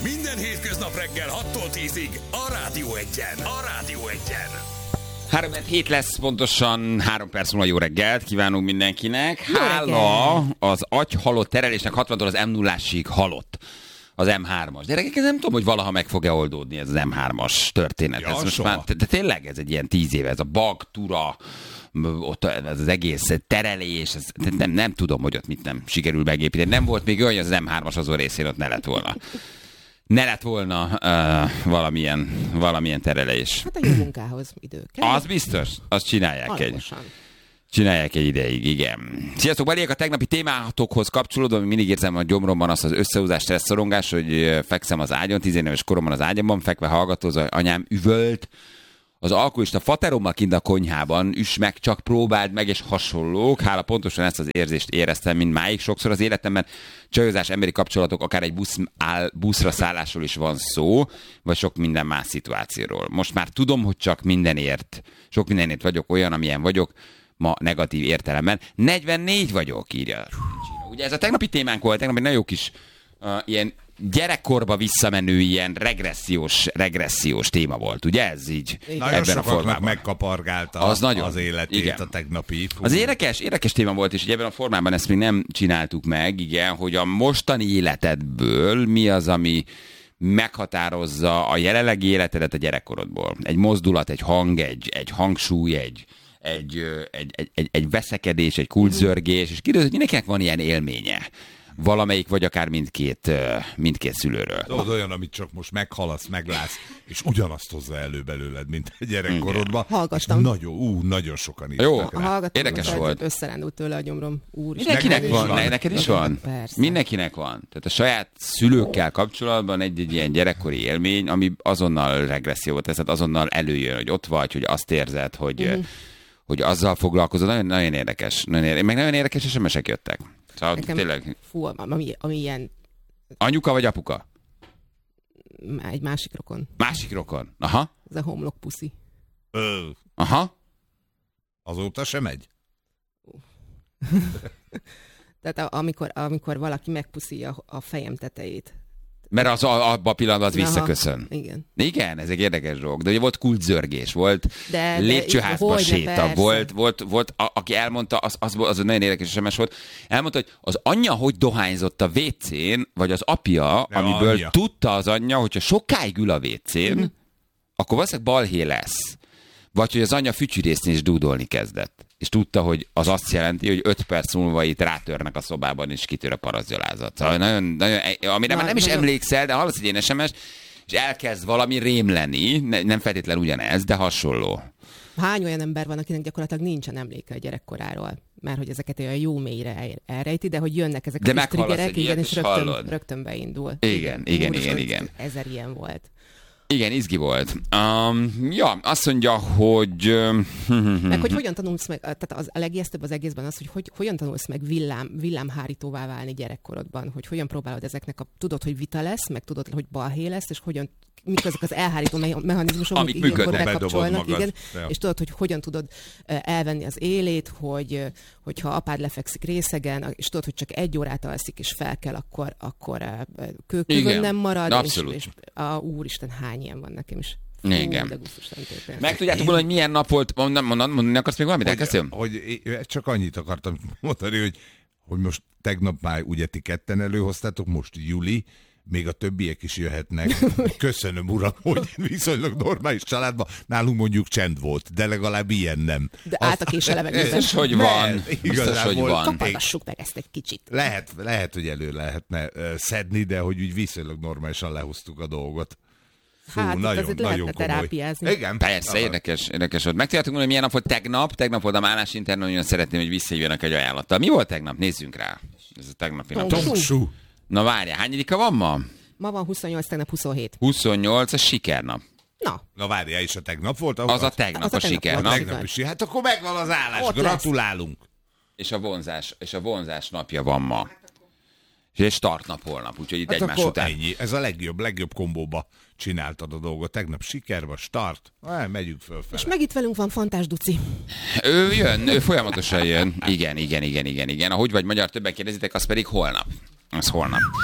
Minden hétköznap reggel 6-tól 10-ig a Rádió Egyen. A Rádió Egyen. 3-7 lesz, pontosan 3 perc múlva jó reggelt kívánunk mindenkinek. Hála az agy halott terelésnek 60-tól az M0-ásig halott. Az M3-as. De gyerekek, nem tudom, hogy valaha meg fog-e oldódni ez az M3-as történet. Ja, ez most már, de tényleg ez egy ilyen 10 éve, ez a bug, tura, ott az egész terelés, ez, nem tudom, hogy ott mit nem sikerül megépíteni. Nem volt még olyan, hogy az M3-as azon részén ott ne lett volna. Ne lett volna valamilyen terelés. Hát a jó munkához idő kell. Az biztos, azt csinálják egy ideig, igen. Sziasztok, Baliek, a tegnapi témátokhoz kapcsolódva, még mindig érzem a gyomromban azt az összehúzás, stresszorongás, hogy fekszem az ágyon, 10 éves koromban az ágyamban, fekve hallgatózva, anyám üvölt, az alkoholista faterommal kint a konyhában, üss meg, csak próbáld meg, és hasonlók. Hála pontosan ezt az érzést éreztem mindmáig. Sokszor az életemben csajozás, emberi kapcsolatok, akár egy buszra szállásról is van szó, vagy sok minden más szituációról. Most már tudom, hogy csak sok mindenért vagyok olyan, amilyen vagyok, ma negatív értelemben. 44 vagyok, írja. Ugye ez a tegnapi témánk volt, tegnap egy nagyon jó kis ilyen gyerekkorba visszamenő ilyen regressziós téma volt, ugye ez így? Nagyon sokaknak megkapargálta az életét, igen. A tegnapi. Az érdekes téma volt, és ebben a formában ezt még nem csináltuk meg, igen, hogy a mostani életedből mi az, ami meghatározza a jelenlegi életedet a gyerekkorodból. Egy mozdulat, egy hang, egy hangsúly, egy veszekedés, egy kulcszörgés, és kiderül, hogy mindenkinek van ilyen élménye. Valamelyik, vagy akár mindkét szülőről. Tudod, olyan, amit csak most meghalasz, meglátsz, és ugyanazt hozza elő belőled, mint a gyerekkorodban. Hallgattam. Nagyon sokan is. Jó, érdekes volt. Összerándult tőle a gyomrom. Mindenkinek van. Neked is van? Persze. Mindenkinek van. Tehát a saját szülőkkel kapcsolatban egy ilyen gyerekkori élmény, ami azonnal regressziót tesz, tehát azonnal előjön, hogy ott vagy, hogy azt érzed, hogy azzal foglalkozol. Nagyon, nagyon érdekes. Meg nagyon érdekes SMS-ek jöttek. Szóval nekem, tényleg... ami ilyen... Anyuka vagy apuka? Egy másik rokon. Másik rokon? Aha. Ez a homlok puszi. Aha. Azóta sem megy? Tehát amikor valaki megpuszíja a fejem tetejét. Mert az abban a pillanatban az visszaköszön. Igen. Igen, ez egy érdekes dolog. De ugye volt kulcszörgés, volt lépcsőházba séta, volt aki elmondta, az nagyon érdekes SMS volt, elmondta, hogy az anyja hogy dohányzott a WC-n, vagy az apja, amiből anyja tudta az anyja, hogyha sokáig ül a WC-n, akkor valószínűleg balhé lesz. Vagy hogy az anyja fütyűrészni és dúdolni kezdett. És tudta, hogy az azt jelenti, hogy 5 perc múlva itt rátörnek a szobában, és kitör a parasztgyalázat. Szóval nagyon, amire már nem is emlékszel, de hallasz egy ilyen SMS, és elkezd valami rémleni, nem feltétlenül ugyanez, de hasonló. Hány olyan ember van, akinek gyakorlatilag nincsen emléke a gyerekkoráról? Mert hogy ezeket olyan jó mélyre elrejti, de hogy jönnek ezek a triggerek, igen, és rögtön beindul. Igen. 1000 ilyen volt. Igen, izgi volt. Azt mondja, hogy... Meg hogy hogyan tanulsz meg, tehát a legijesztőbb az egészben az, hogy hogyan tanulsz meg villámhárítóvá válni gyerekkorodban, hogy hogyan próbálod ezeknek tudod, hogy vita lesz, meg tudod, hogy balhé lesz, és mik azok az elhárító mechanizmusok, amik működnek, bekapcsolnak, igen, és tudod, hogy hogyan tudod elvenni az élét, hogyha apád lefekszik részegen, és tudod, hogy csak 1 órát alszik, és fel kell, akkor kőkövön nem marad, és úristen, hány ilyen van nekem is. Igen. Meg tudjátok volna, hogy milyen nap volt, mondani akarsz még valamit? Elkezdtem? Hogy csak annyit akartam mondani, hogy most tegnap már ugye ti ketten előhoztátok, most Juli, még a többiek is jöhetnek. Köszönöm, uram, hogy viszonylag normális családban. Nálunk mondjuk csend volt, de legalább ilyen nem. De álltak és a levegőben. Biztos, hogy van. Kapargassuk meg ezt egy kicsit. Lehet, hogy elő lehetne szedni, de hogy úgy viszonylag normálisan lehoztuk a dolgot. Hát nagyon terápiázni. Igen, persze, érdekes volt. Meg tudjátok mondani, hogy milyen nap volt tegnap? Tegnap volt a Málás internet, nagyon szeretném, hogy visszajönnek egy ajánlattal. Mi volt tegnap? Nézzünk rá. Ez a tegnapi nap. Tongsú. Na várjál, hányadika van ma? Ma van 28, tegnap 27. 28, a sikernap. Na várjál, és a tegnap volt? Az a tegnap a sikernap. Hát akkor megvan az állás, ott gratulálunk. És a vonzás napja van ma. És egy startnap holnap, úgyhogy itt egymás után. Ennyi. Ez a legjobb kombóba csináltad a dolgot. Tegnap sikerva, start, megyünk fölfele. És meg itt velünk van Fantás Duci. Ő jön, ő folyamatosan jön. Igen. Ahogy vagy magyar, többen kérdezitek, az pedig holnap. Az holnap.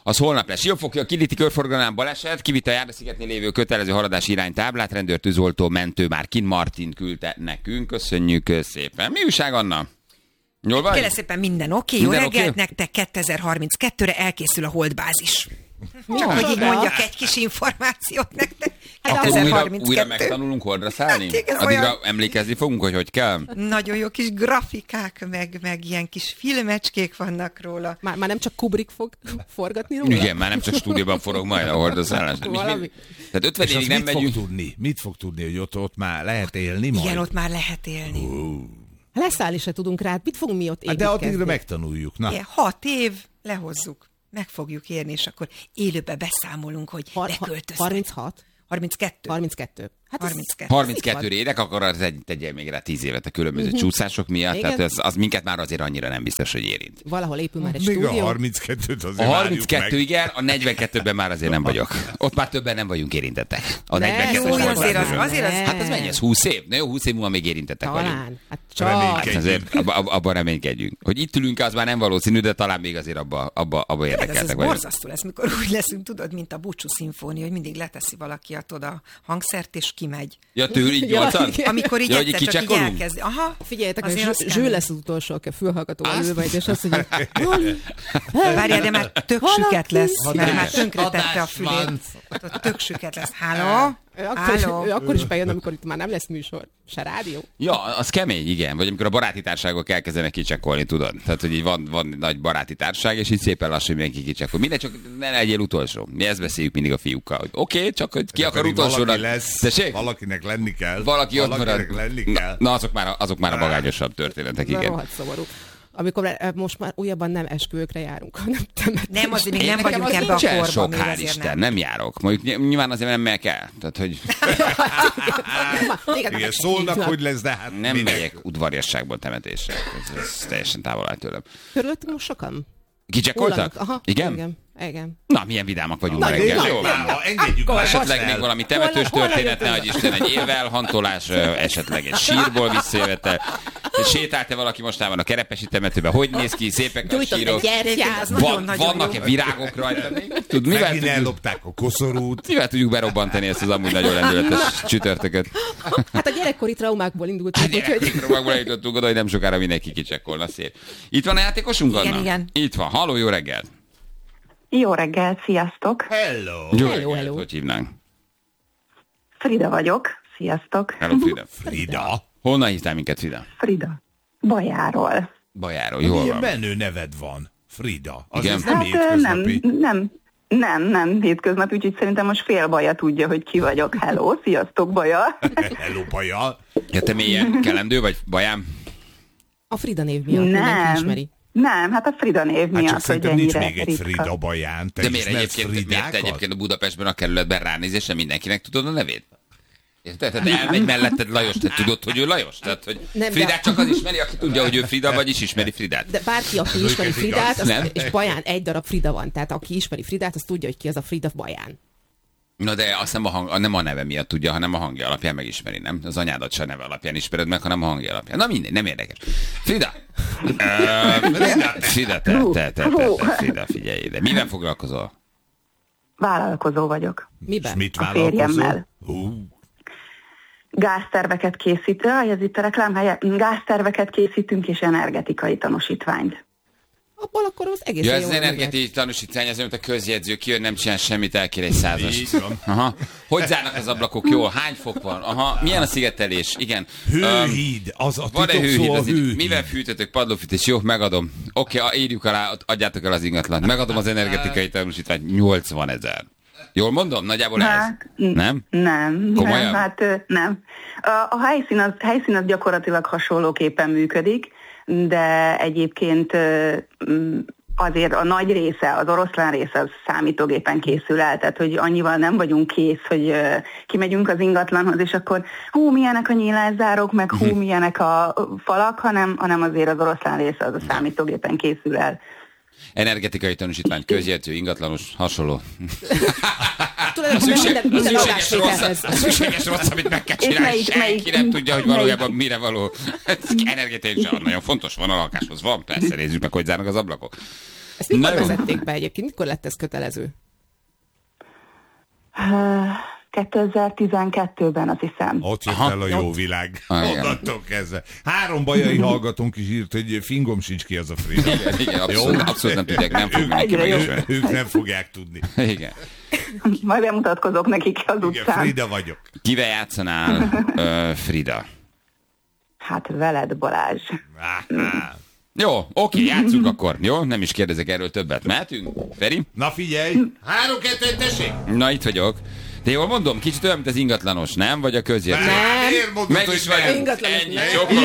Az holnap lesz. Siófoki a Kiliti körforgalomán baleset, kivitt a Járdaszigetnél lévő kötelező haladási iránytáblát, rendőr, tűzoltó, mentő már kint, Martin küldte nekünk. Köszönjük szépen. Mi újság, Anna? Jól vagy? Kérlek szépen, minden oké. Jó reggelt nektek, 2032-re elkészül a holdbázis. Csak hogy így mondjak egy kis információt nektek. Akkor újra megtanulunk holdra szállni? Hát addigra olyan... emlékezni fogunk, hogy kell? Nagyon jó kis grafikák, meg ilyen kis filmecskék vannak róla. Már nem csak Kubrick fog forgatni róla? Igen, már nem csak stúdióban forog majd a holdra szállás. Tehát 50 évig nem megyünk. Mit fog tudni, hogy ott már lehet élni majd? Igen, ott már lehet élni. Leszállni se tudunk rá, mit fogunk mi ott építkezni? De addigra megtanuljuk. Na. Igen, 6 év, lehozzuk. Meg fogjuk érni, és akkor élőbe beszámolunk, hogy beköltöztek. 36? 32. Hát 32 érek, akkor tegyél még rá 10 évet a különböző csúszások miatt, igen. Tehát az minket már azért annyira nem biztos, hogy érint. Valahol épül már egy még stúdió. A 32-t azért a 32 igen, a 42-ben már azért nem vagyok. Ott már többen nem vagyunk érintettek. A 42-es azért. Hát az mennyi, ez 20 év? Na jó, 20 év múlva még érintettek vagyunk. Hát csak. Azért abban reménykedjünk. Hogy itt ülünk, az már nem valószínű, de talán még azért abba érdekeltek vagyunk. Ez borzasztó lesz, mikor úgy leszünk, tudod, mint a Búcsú szimfónia, hogy mindig leteszi valaki a hangszert, és kimegy. Ja, tőle így 8-an? Amikor így egyszer csak így elkezd. Aha. Figyeljetek, Zső lesz az utolsó, aki a fülhallgatóval ül majd, és azt mondja, várjál, de már tök süket lesz, mert már tönkretette a fülét. Ott tök süket lesz. Háló? Ő akkor is bejön, amikor itt már nem lesz műsor. Se rádió. Ja, az kemény, igen. Vagy amikor a baráti társágok elkezdenek kicsekkolni, tudod? Tehát, hogy így van nagy baráti társág, és így szépen lassan mindenki kicsekkol. Minden csak ne legyél utolsó. Mi ezt beszéljük mindig a fiúkkal, hogy oké, csak hogy ki akar utolsónak. Valakinek lenni kell. Valaki ott marad. Lenni kell. Na, azok már a magányosabb történetek, igen. Rohadt szomorú. Amikor most már újabban nem esküvőkre járunk, hanem temetésre. Nem, azért még nem vagyunk ebbe a korban. Sok, hál' Isten, nem járok. Mondjuk nyilván azért nem megyek el. Tehát, hogy... Igen, szólnak, hogy lesz, de hát... Nem megyek udvariasságból temetésre. Ez teljesen távol áll tőlem. Körülöttünk most sokan? Kicsekkoltak? Aha, igen. Igen. Na, milyen vidámak vagyunk reggel. Jó, engedjük már. Esetleg még valami temetős történet, nehogy Isten, egy évvelhantolás, esetleg egy sírból visszajövetel. Sétált-e valaki mostában a Kerepesi temetőben? Hogy néz ki? Szépek a sírok? Vannak-e virágok rajta? Megint ellopták a koszorút. Mivel tudjuk berobbantani ezt az amúgy nagyon lendületes csütörtököt? Hát a gyerekkori traumákból indultunk. A gyerekkori traumákból indultunk oda, hogy nem sokára mindenki kicsekkolna, szép. Itt van a játékosunk, Anna? Igen. Itt van. Halló, jó reggelt! Jó reggelt, sziasztok! Hello. Hogy hívnánk? Frida vagyok, sziasztok! Hello, Frida. Frida? Honnan hívtál minket, Frida? Frida. Bajáról. Bajáról, jól milyen van. menő neved van, Frida. Az igen. Nem hétköznapi. Nem hétköznapi, úgyhogy szerintem most fél Baja tudja, hogy ki vagyok. Hello, sziasztok, Baja! Hello, Baja! Ja, te mélyen kelendő vagy, Bajám? A Frida név miatt mindenki ismeri. Nem, hát a Frida név miatt, hogy ennyire nincs még egy Frida Baján. Te de miért egyébként a Budapestben a kerületben ránézésre mindenkinek tudod a nevét? Tehát elmegy melletted Lajos, te tudod, hogy ő Lajos? Tehát, hogy nem, Fridát csak az ismeri, aki tudja, hogy ő Frida, vagyis ismeri Fridát. De bárki, aki ismeri Fridát, és Baján egy darab Frida van. Tehát aki ismeri Fridát, az tudja, hogy ki az a Frida Baján. Na de azt nem a neve miatt tudja, hanem a hangja alapján megismeri, nem? Az anyádat se neve alapján ismered meg, hanem a hangja alapján. Na mindegy, nem érdekes. Frida! Frida, figyelj ide. Miben foglalkozol? Vállalkozó vagyok. Miben? Mit a férjemmel. Gázterveket készít, ez itt a reklámhelye, gázterveket készítünk és energetikai tanúsítványt. Abból akkor az egész jó. Ja, ez az energetikai tanúsítvány, az mint a közjegyző, kijön, nem csinál semmit, elkér egy 100-ast. Aha. Hogy zárnak az ablakok jól? Hány fok van? Aha. Milyen a szigetelés? Igen. Hőhíd, az a van-e titokszó a hőhíd? Mivel fűtötök? Padlófűtés? Jó, megadom. Oké, írjuk alá, adjátok el az ingatlant. Megadom az energetikai tanúsítványt. 80 000. Jól mondom? Nagyjából ez? Nem? Nem. Komolyan? Nem, hát nem. A helyszín az gyakorlatilag hasonlóképpen működik, de egyébként azért a nagy része, az oroszlán része az számítógépen készül el, tehát hogy annyival nem vagyunk kész, hogy kimegyünk az ingatlanhoz, és akkor milyenek a nyílászárok, meg milyenek a falak, hanem azért az oroszlán része az a számítógépen készül el. Energetikai tanúsítvány, közjegyző, ingatlanos, hasonló. A szükséges rossz, amit meg kell csinálni, senki nem tudja, hogy valójában mire való. Energetikai nagyon fontos, van a lakáshoz, van, persze, nézzük meg, hogy zárnak az ablakok. Ezt mikor vezették be egyébként? Mikor lett ez kötelező? 2012-ben, azt hiszem. Ott jött el a jó világ. Onnantól kezdve. 3 bajai hallgatónk is írt, hogy fingom sincs ki az a Frida. Igen, abszolút nem tudják, nem fognak neki megismerni. Ők nem fogják tudni. Igen. Majd bemutatkozok nekik az utcán. Igen, Frida vagyok. Kivel játszanál, Frida? Hát veled, Balázs. Jó, oké, játsszunk akkor. Jó, nem is kérdezek erről többet. Mehetünk? Feri? Na figyelj, 3-2-1, tessék! Na, itt vagyok. De jól mondom, kicsit olyan, mint az ingatlanos, nem? Vagy a közjegyző? Miért mondod, Meg hogy is vagy ingatlanos, ennyi. nem? Csokkolom.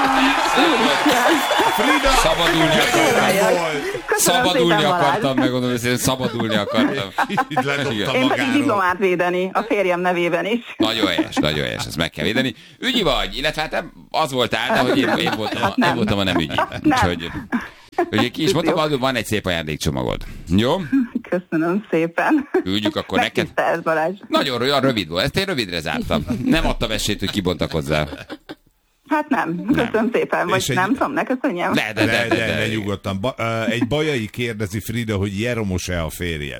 Frida! Szabadulni akartam. Köszönöm Szabadulni szépen, Balázs. akartam, megmondom, hogy szabadulni akartam. Itt ledobta Én pedig magáról. diplomát védeni a férjem nevében is. Nagyon helyes, ezt meg kell védeni. Ügyi vagy, illetve hát az voltál, de hogy én voltam a nem ügyi. Úgyhogy ki is mondtam, hogy van egy szép ajándékcsomagod. Jó? Köszönöm szépen. Üljük akkor neked. Megtisztelsz, Balázs. Nagyon rövid volt, ezt én rövidre zártam. Nem adtam esélyt, hogy kibontakozzál. Hát nem. Köszönöm szépen. Vagy És egy- nem tudom, ne köszönjem. De nyugodtan. Egy bajai kérdezi Frida, hogy Jeromos-e a férjed?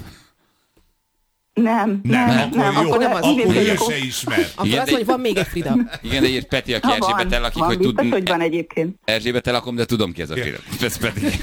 Nem. Akkor jó, akkor nem az. akkor ő Igen. se ismer. Akkor Igen, azt de- mondja, hogy van még egy Frida. Igen, de írt Peti, aki Ha Erzsébettel lakik, van, hogy biztos, hogy tud... van egyébként. Erzsébettel lakom, de tudom ki ez a Frida. Ez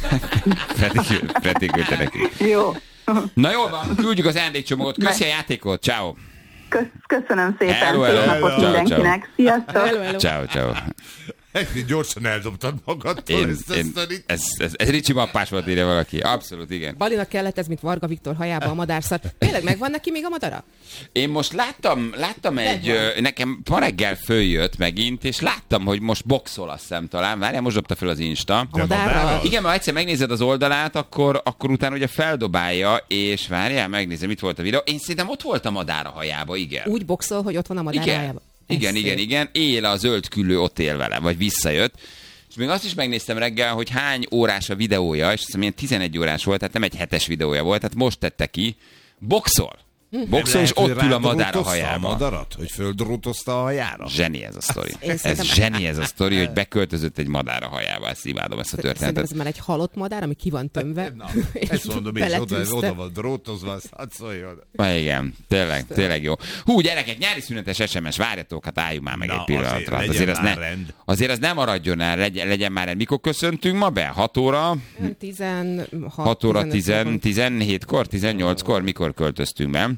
Peti küldte neki. Jó. Na jól van, küldjük az ajándékcsomagot. Köszi a játékot, ciao. Köszönöm szépen. Hello, Szép hello. napot Ciao, mindenkinek. Sziasztok. Hello. Ciao. Gyorsan eldobtad magadtól ezt a sztorit. Ez Ricsi mappás volt, írja valaki. Abszolút, igen. Balinak kellett ez, mint Varga Viktor hajába a madárszar. Tényleg megvan neki még a madara? Én most láttam nekem ma reggel följött megint, és láttam, hogy most boxol, azt hiszem talán. Várjál, most dobta fel az Insta. A madárra? Igen, mert egyszer megnézed az oldalát, akkor utána ugye feldobálja, és várjál, megnézem, mit volt a videó. Én szerintem ott volt a madár a hajába, igen. Úgy boxol, hogy ott van a madár Igen. hajába. Igen. Él a zöld küllő, ott él vele, vagy visszajött. És még azt is megnéztem reggel, hogy hány órás a videója, és azt hiszem, ilyen 11 órás volt, tehát nem egy 7-es videója volt, tehát most tette ki. Boxol, és ott ül a madár a hajába. A madarat, hogy földrótozta a hajára? Zseni ez a sztori. Én Zseni ez a sztori, hogy beköltözött egy madár a hajába. Ezt imádom, ezt a Szerintem történetet. ez már egy halott madár, ami ki van tömve. Na, ezt mondom, és oda van drótozva, azt hadd szóljon. Igen, tényleg jó. Hú, gyerekek, nyári szünetes SMS, várjatok, hát álljunk már meg Na, egy pillanatra. azért Azért legyen már rend. azért az nem maradjon el, legyen már rend. Mikor köszöntünk ma be? 6 óra? 6 óra 17-kor, 18-kor, mikor költöztünk be?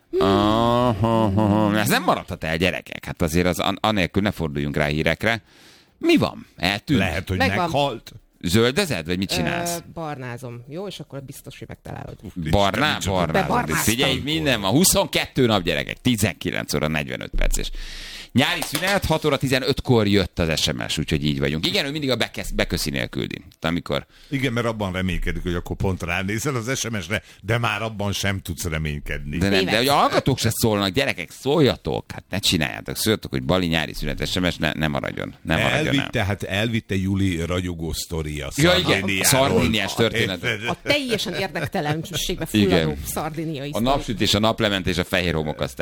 Ez nem maradhat el, gyerekek. Hát azért az anélkül ne forduljunk rá hírekre. Mi van? Eltűnt? Lehet, hogy Megvan. meghalt. Zöldezed, vagy mit csinálsz? Barnázom. Jó, és akkor biztos, hogy megtalálod. Barnázod. Bebarnáztam. Figyelj, minden van. 22 nap, gyerekek. 19 óra 45 perc. És nyári szünet, 6 óra 15-kor jött az SMS, úgyhogy így vagyunk. Igen, ő mindig a beköszinél küldi. Amikor... Igen, mert abban reménykedik, hogy akkor pont ránézel az SMS-re, de már abban sem tudsz reménykedni. De nem, de hogy a hallgatók se szólnak, gyerekek, szóljatok, hát ne csináljátok, szóljatok, hogy Bali nyári szünet SMS ne maradjon. Ne maradjon el. Elvitte Juli ragyogó sztoria Ja, igen, a szardiniás történet. A teljesen érdektelenségbe fulladó szardiniai. A napsütés, a naplementés, a fehér homok az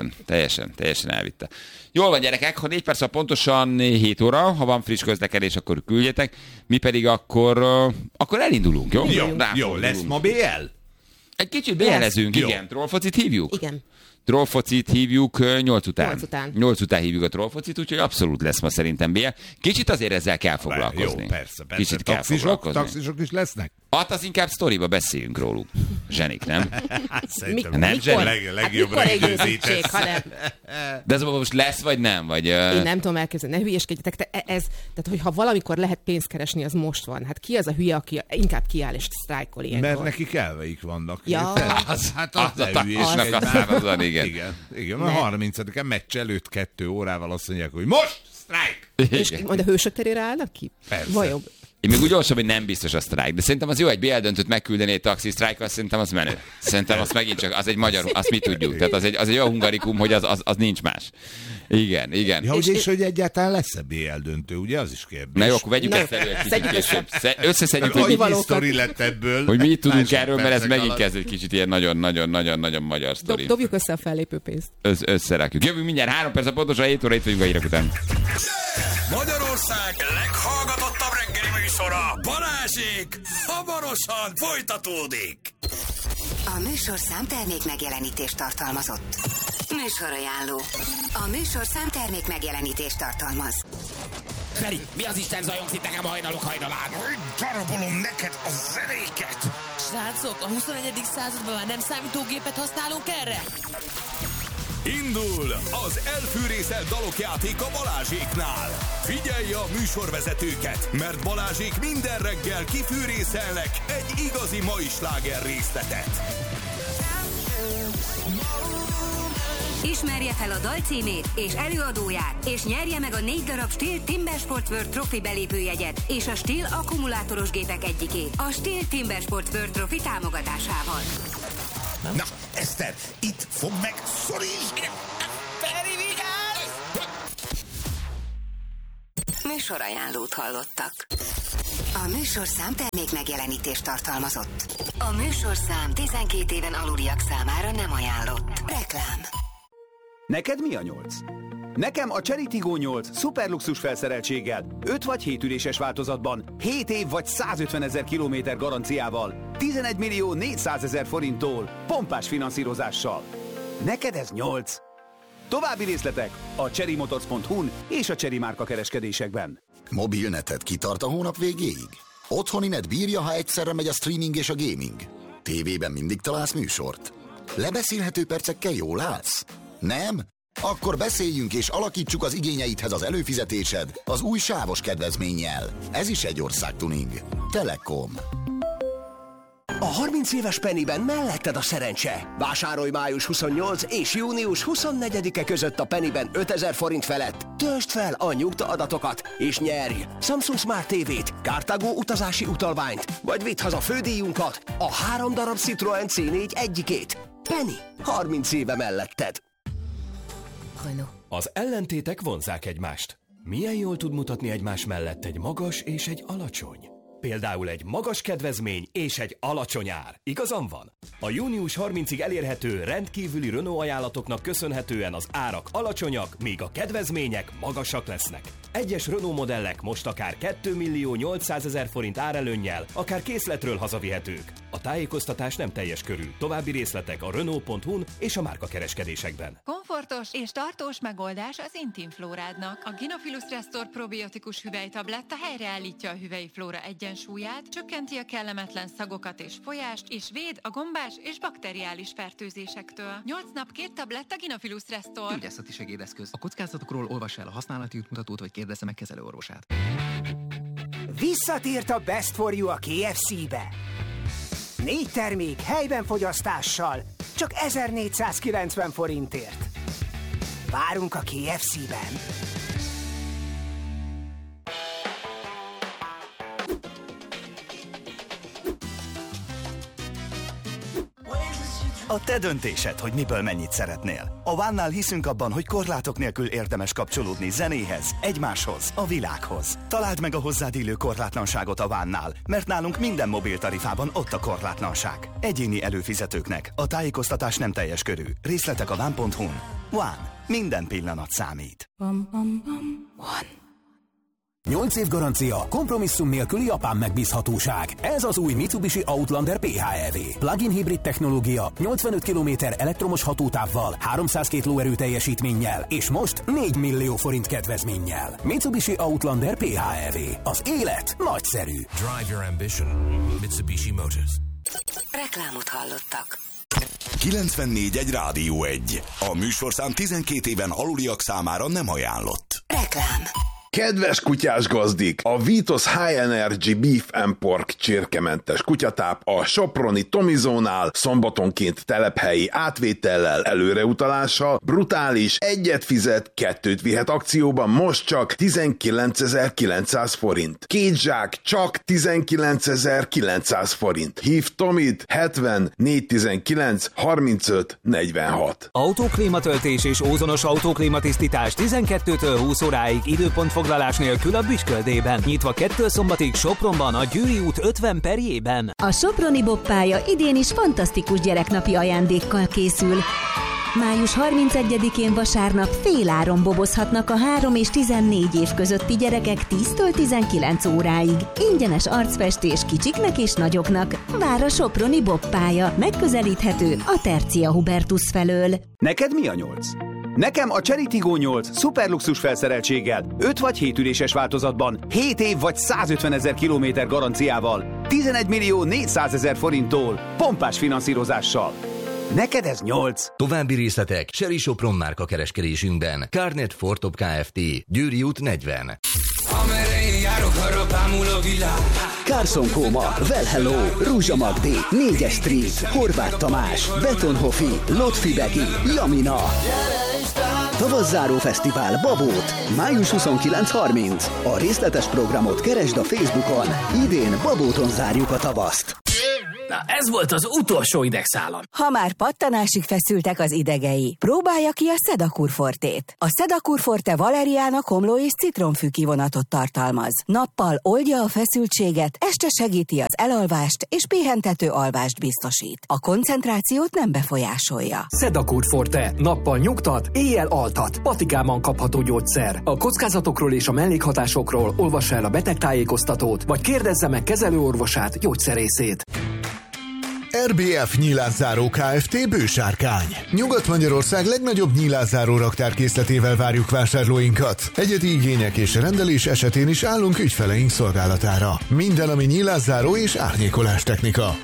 teljesen elvitte. Jól van, gyerekek, ha 4 perc a pontosan 7 óra, ha van friss közlekedés, akkor küldjetek, mi pedig akkor elindulunk, jó? Jó, lesz ma BL? Egy kicsit BL-ezünk, Jó. igen. Trollfocit hívjuk? Igen. Trollfocit hívjuk 8 után. 8 után. 8 után hívjuk a trollfocit, úgyhogy abszolút lesz ma szerintem BL. Kicsit azért ezzel kell foglalkozni. Jó, persze. Kicsit kell foglalkozni. Taxisok is lesznek? Hát az inkább sztoriba beszéljünk róluk. Zsenik, nem? Szerintem Nem, mikor? legjobbra Hát mikor időzítesz. időzítség, ha nem. De ez most lesz, vagy nem? Vagy, Én nem tudom elképzelni, ne hülyeskedjetek. Tehát, hogyha valamikor lehet pénzt keresni, az most van. Hát ki az a hülye, aki inkább kiáll és sztrájkol ilyenkor? Mert nekik elveik vannak. Ja. Hát az a hülyésnek a szárazan, igen. Igen, a 30-án meccs előtt 2 órával azt mondják, hogy most sztrájk! És majd a hősök terére állnak ki? Persze. Vajon? Én még úgy olvasom, hogy nem biztos a sztrájk, de szerintem az jó, egy BL döntőt megküldeni egy taxi sztrájkal, szerintem az menő. Szerintem az megint csak, az egy magyar, azt mi tudjuk. Tehát az egy olyan hungarikum, hogy az nincs más. Igen. Ja, és hogy egyáltalán lesz-e BL döntő, ugye? Az is kérdés. Na jó, akkor vegyük ezt elő egy kicsit később. Összeszedjük, Hogy hogy sztori lett ebből. mi így tudunk Másfél erről, mert ez percek megint alatt. kezd egy kicsit ilyen nagyon-nagyon magyar sztori. Dobjuk össze a fellépőpénzt. Összerakjuk. Jövünk mindjárt 3 perc, pontosan 7 óra, itt vagyunk a hírek után. Magyarország leghallgatottabb reggeli műsora Balázsék hamarosan folytatódik. A műsorszám termék megjelenítést tartalmazott. Műsorajánló. A műsorszám termék megjelenítést tartalmaz. Feri, mi az Isten zajongsz itt nekem hajnalok hajnalán? Darabolom neked a zenéket! Srácok, a 21. században már nem számítógépet használunk erre? Indul az elfűrészelt dalok játéka Balázséknál. Figyelj a műsorvezetőket, mert Balázsék minden reggel kifűrészelnek egy igazi mai sláger részletet. Ismerje fel a dal címét és előadóját, és nyerje meg a 4 darab Stihl Timber Sport World Trophy belépőjegyet és a Stihl akkumulátoros gépek egyikét a Stihl Timber Sport World Trophy támogatásával. Na, Eszter, itt fog meg, szorítsd! Feri, vigyázz! Műsorajánlót hallottak. A műsorszám termék megjelenítést tartalmazott. A műsorszám 12 éven aluliak számára nem ajánlott. Reklám. Neked mi a 8? Nekem a Chery Tiggo 8 szuperluxus felszereltséggel, 5 vagy 7 üléses változatban, 7 év vagy 150 000 kilométer garanciával, 11 millió 400 000 forinttól, pompás finanszírozással. Neked ez 8. További részletek a cherrymotors.hu-n és a Chery márka kereskedésekben. Mobilneted kitart a hónap végéig? Otthoni net bírja, ha egyszerre megy a streaming és a gaming? Tévében mindig találsz műsort? Lebeszélhető percekkel jól állsz? Nem? Akkor beszéljünk és alakítsuk az igényeidhez az előfizetésed az új sávos kedvezménnyel. Ez is egy országtuning. Telekom. A 30 éves Pennyben melletted a szerencse. Vásárolj május 28 és június 24-e között a Pennyben 5000 forint felett. Töltsd fel a nyugtaadatokat és nyerj Samsung Smart TV-t, Cartago utazási utalványt, vagy vidd haza fődíjunkat, a 3 darab Citroen C4 egyikét. Penny, 30 éve melletted. Az ellentétek vonzzák egymást. Milyen jól tud mutatni egymás mellett egy magas és egy alacsony? Például egy magas kedvezmény és egy alacsony ár. Igazam van? A június 30-ig elérhető rendkívüli Renault ajánlatoknak köszönhetően az árak alacsonyak, míg a kedvezmények magasak lesznek. Egyes Renault modellek most akár 2 millió 800 000 forint árelőnnyel, akár készletről hazavihetők. A tájékoztatás nem teljes körű. További részletek a Renault.hu-n és a márkakereskedésekben. Komfortos és tartós megoldás az Intimflórádnak. A Gynophilus Restore probiotikus hüvelytabletta helyreállítja a hüvelyi flóra egyensúlyát, csökkenti a kellemetlen szagokat és folyást, és véd a gombás és bakteriális fertőzésektől. 8 nap 2 tabletta Gynophilus Restore. Gyógyászati segédeszköz. A kockázatokról olvassa el a használati útmutatót, vagy kérdezze meg kezelőorvosát. Visszatért a Best for You a KFC-be. 4 termék helyben fogyasztással, csak 1490 forintért. Várunk a KFC-ben. A te döntésed, hogy miből mennyit szeretnél. A One-nál hiszünk abban, hogy korlátok nélkül érdemes kapcsolódni zenéhez, egymáshoz, a világhoz. Találd meg a hozzád illő korlátlanságot a One-nál, mert nálunk minden mobiltarifában ott a korlátlanság. Egyéni előfizetőknek a tájékoztatás nem teljes körű. Részletek a One.hu-n. One. Minden pillanat számít. One. 8 év garancia, kompromisszum nélküli japán megbízhatóság. Ez az új Mitsubishi Outlander PHEV. Plug-in hibrid technológia, 85 km elektromos hatótávval, 302 lóerő teljesítménnyel, és most 4 millió forint kedvezménnyel. Mitsubishi Outlander PHEV. Az élet nagyszerű. Drive your ambition. Mitsubishi Motors. Reklámot hallottak. 94.1 Rádió 1. A műsorszám 12 éven aluliak számára nem ajánlott. Reklám. Kedves kutyás gazdik! A Vitos High Energy Beef and Pork csirkementes kutyatáp a soproni Tomizónál szombatonként telephelyi átvétellel, előreutalással, brutális, egyet fizet, kettőt vihet akcióban most csak 19.900 forint. 2 zsák csak 19.900 forint. Hív Tomit 70 419 35 46. Autóklímatöltés és ózonos autóklímatisztítás 12-től 20 óráig időpont foglalás nélkül a Büsköldében. Nyitva 2 szombatig Sopronban, a Győri út 50 perjében. A soproni Bob pálya idén is fantasztikus gyereknapi ajándékkal készül. Május 31-én vasárnap féláron bobozhatnak a 3 és 14 év közötti gyerekek 10-től 19 óráig. Ingyenes arcfestés kicsiknek és nagyoknak. Vár a soproni bobpálya, megközelíthető a Tercia Hubertus felől. Neked mi a 8? Nekem a Cherry Tiggo 8 szuperluxus felszereltséggel, 5 vagy 7 üléses változatban, 7 év vagy 150 000 kilométer garanciával, 11 400 000 forinttól, pompás finanszírozással. Neked ez 8. További részletek Chery Sopron márka kereskedésünkben. Carnet Fortop Kft. Győri út 40. Carson Kóma, Well Hello, Rúzsa Magdi, 4-es Street, Horváth Tamás, Betonhofi, Lotfi Begi, Jamina. Tavasszáró fesztivál Babót, május 29-30. A részletes programot keresd a Facebookon. Idén Babóton zárjuk a tavaszt. Na, ez volt az utolsó idegszálam. Ha már pattanásig feszültek az idegei, próbálja ki a Sedakur Fortét. A Sedakur Forte valeriána, komló és citromfű kivonatot tartalmaz. Nappal oldja a feszültséget, este segíti az elalvást és pihentető alvást biztosít. A koncentrációt nem befolyásolja. Sedakur Forte. Nappal nyugtat, éjjel altat. Patikában kapható gyógyszer. A kockázatokról és a mellékhatásokról olvassa el a betegtájékoztatót, vagy kérdezze meg kezelőorvosát, gyógyszerészét. RBF Nyílászáró Kft. Bősárkány. Nyugat-Magyarország legnagyobb nyílászáró raktárkészletével várjuk vásárlóinkat. Egyedi igények és rendelés esetén is állunk ügyfeleink szolgálatára. Minden, ami nyílászáró és árnyékolás technika.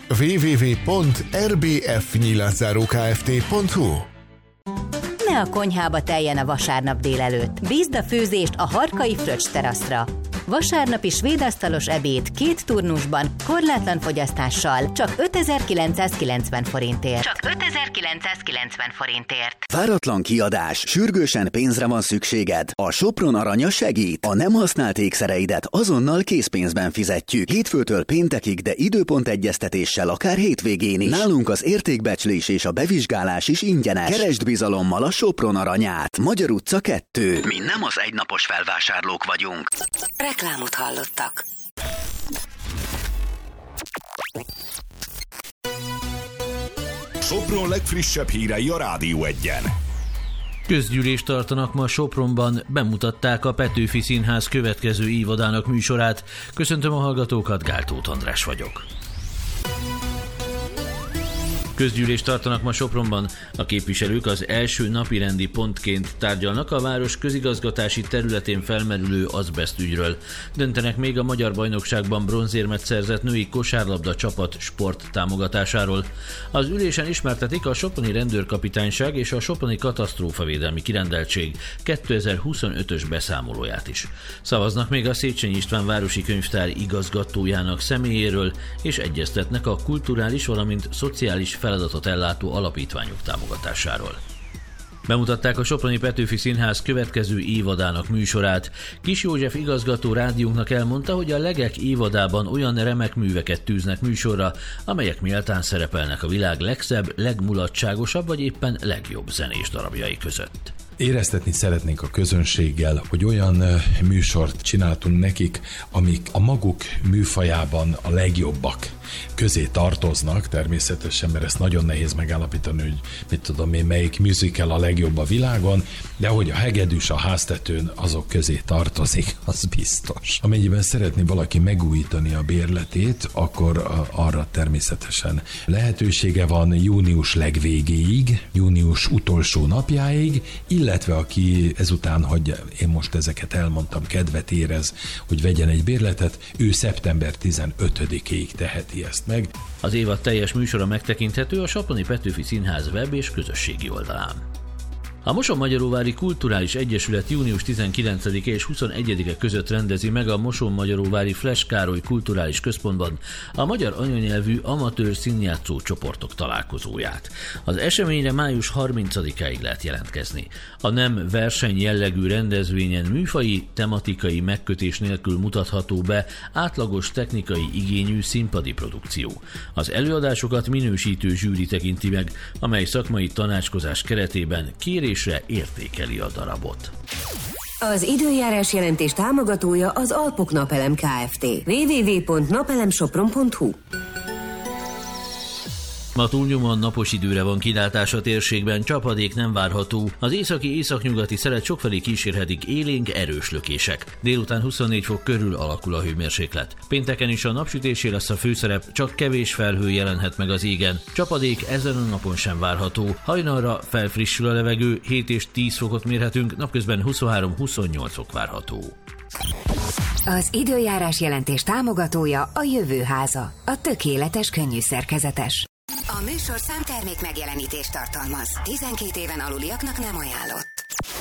www.rbfnyílászárókft.hu. Ne a konyhába teljen a vasárnap délelőtt. Bízd a főzést a Harkai Fröccs teraszra. Vasárnapi svédasztalos ebéd 2 turnusban, korlátlan fogyasztással, csak 5990 forintért. Csak 5990 forintért. Váratlan kiadás, sürgősen pénzre van szükséged. A Sopron Aranya segít. A nem használt ékszereidet azonnal készpénzben fizetjük. Hétfőtől péntekig, de időpontegyeztetéssel akár hétvégén is. Nálunk az értékbecslés és a bevizsgálás is ingyenes. Keresd bizalommal a Sopron Aranyát. Magyar utca 2. Mi nem az egynapos felvásárlók vagyunk. Reklámot hallottak. Sopron legfrissebb hírei a Rádió 1-en. Közgyűlést tartanak ma Sopronban, bemutatták a Petőfi Színház következő évadának műsorát. Köszöntöm a hallgatókat, Gáltóth András vagyok. Közgyűlést tartanak ma Sopronban. A képviselők az első napirendi pontként tárgyalnak a város közigazgatási területén felmerülő azbeszt ügyről. Döntenek még a Magyar Bajnokságban bronzérmet szerzett női kosárlabda csapat sport támogatásáról. Az ülésen ismertetik a Soproni Rendőrkapitányság és a Soproni Katasztrófavédelmi Kirendeltség 2025-ös beszámolóját is. Szavaznak még a Széchenyi István városi könyvtár igazgatójának személyéről, és egyeztetnek a kulturális, valamint szociális feladatot ellátó alapítványok támogatásáról. Bemutatták a Soproni Petőfi Színház következő évadának műsorát. Kis József igazgató rádiónknak elmondta, hogy a Legek évadában olyan remek műveket tűznek műsorra, amelyek méltán szerepelnek a világ legszebb, legmulatságosabb vagy éppen legjobb zenés darabjai között. Éreztetni szeretnénk a közönséggel, hogy olyan műsort csináltunk nekik, amik a maguk műfajában a legjobbak közé tartoznak, természetesen, mert ezt nagyon nehéz megállapítani, hogy mit tudom én, melyik musical a legjobb a világon, de hogy a hegedűs a háztetőn azok közé tartozik, az biztos. Amennyiben szeretné valaki megújítani a bérletét, akkor arra természetesen lehetősége van június legvégéig, június utolsó napjáig, illetve aki ezután, hogy én most ezeket elmondtam, kedvet érez, hogy vegyen egy bérletet, ő szeptember 15-ig teheti ezt meg. Az évad teljes műsora megtekinthető a Soproni Petőfi Színház web és közösségi oldalán. A Mosonmagyaróvári Kulturális Egyesület június 19-e és 21-e között rendezi meg a Mosonmagyaróvári Flash Károly Kulturális Központban a magyar anyanyelvű amatőr színjátszó csoportok találkozóját. Az eseményre május 30-áig lehet jelentkezni. A nem verseny jellegű rendezvényen műfaji, tematikai megkötés nélkül mutatható be átlagos technikai igényű színpadi produkció. Az előadásokat minősítő zsűri tekinti meg, amely szakmai tanácskozás keretében kérésre értékeli a darabot. Az időjárás jelentés támogatója az Alpok Napelem Kft. www.napelemsopron.hu. Ma túlnyomóan napos időre van kilátás a térségben, csapadék nem várható. Az északi-északnyugati szelet sokfelé kísérhetik élénk erős lökések. Délután 24 fok körül alakul a hőmérséklet. Pénteken is a napsütésé lesz a főszerep, csak kevés felhő jelenhet meg az égen. Csapadék ezen a napon sem várható. Hajnalra felfrissül a levegő, 7 és 10 fokot mérhetünk, napközben 23-28 fok várható. Az időjárás jelentés támogatója a Jövőháza, a tökéletes könnyű szerkezetes. A műsor számtermék megjelenítést tartalmaz. 12 éven aluliaknak nem ajánlott.